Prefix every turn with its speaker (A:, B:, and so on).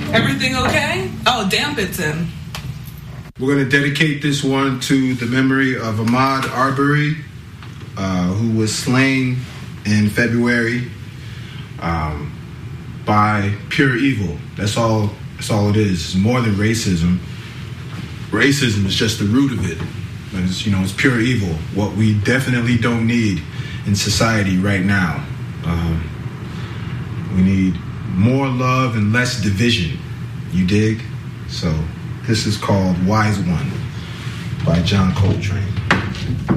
A: Everything okay? Oh, damn, it's in.
B: We're going to dedicate this one to the memory of Ahmaud Arbery, who was slain in February by pure evil. That's all it is. It's more than racism. Racism is just the root of it. It's pure evil. What we definitely don't need in society right now. We need more love and less division. You dig? So this is called Wise One by John Coltrane.